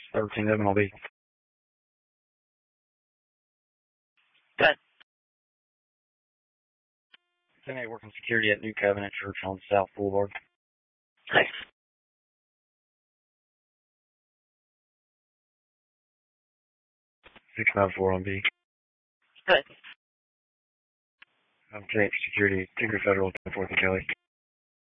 13 MLB. Good. 10-8 working security at New Covenant Church on South Boulevard. Thanks. 694 on B. Good. 10-8 security, Tinker Federal, 4th and Kelly.